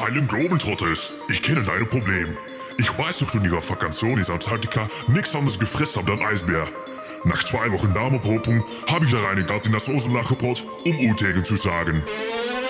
Harlem Globetrotters, ich kenne deine Probleme. Ich weiß noch, du in ihrer Vakantion in Antarktika nichts anderes gefressen habt als Eisbär. Nach 2 Wochen Darmopropung habe ich da reine Gatt in das Osenlach gebrot, um Utegen zu sagen.